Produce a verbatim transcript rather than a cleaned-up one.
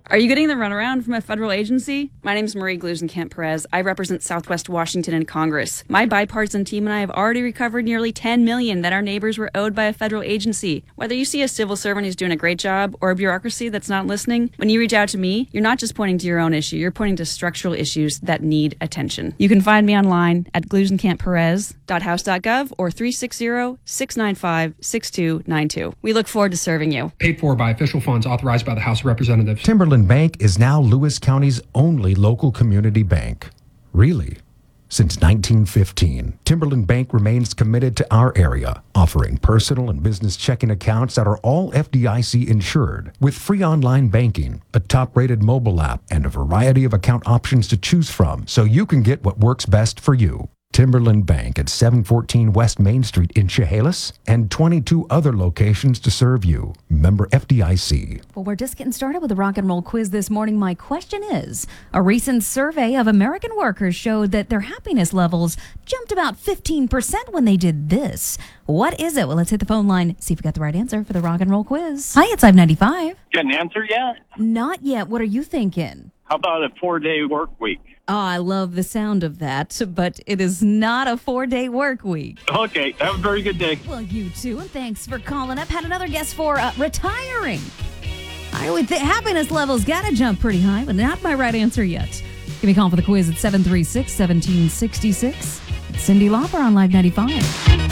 Are you getting the runaround from a federal agency? My name is Marie Glusenkamp-Perez. I represent Southwest Washington in Congress. My bipartisan team and I have already recovered nearly ten million dollars that our neighbors were owed by a federal agency. Whether you see a civil servant who's doing a great job or a bureaucracy that's not listening, when you reach out to me, you're not just pointing to your own issue, you're pointing to structural issues that need attention. You can find me online at glusenkamp perez dot house dot gov or three six zero, six nine five, six two nine two. We look forward to serving you. Paid for by official funds authorized by the House of Representatives. Timberland Bank is now Lewis County's only local community bank. Really? Since nineteen fifteen, Timberland Bank remains committed to our area, offering personal and business checking accounts that are all F D I C insured, with free online banking, a top-rated mobile app, and a variety of account options to choose from so you can get what works best for you. Timberland Bank at seven fourteen West Main Street in Chehalis and twenty-two other locations to serve you. Member F D I C. Well, we're just getting started with the rock and roll quiz this morning. My question is, a recent survey of American workers showed that their happiness levels jumped about fifteen percent when they did this. What is it? Well, let's hit the phone line, see if we got the right answer for the rock and roll quiz. Hi, it's five ninety-five. Got an answer yet? Not yet. What are you thinking? How about a four-day work week? Oh, I love the sound of that, but it is not a four-day work week. Okay, have a very good day. Well, you too, and thanks for calling up. Had another guess for uh, retiring. I would think happiness levels got to jump pretty high, but not my right answer yet. Give me a call for the quiz at seven three six, one seven six six. It's Cindy Lauper on Live ninety-five.